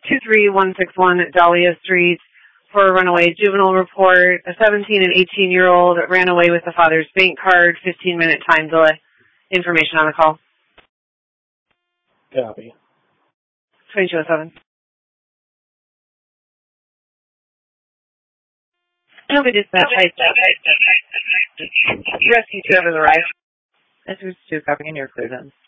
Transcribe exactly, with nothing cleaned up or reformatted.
two three one six one Dahlia Street for a runaway juvenile report. A seventeen and eighteen-year-old ran away with the father's bank card, fifteen-minute time delay. Information on the call. Copy. twenty-two oh seven. Nobody dispatch. Rescue two over the right. This is two copying your clearance.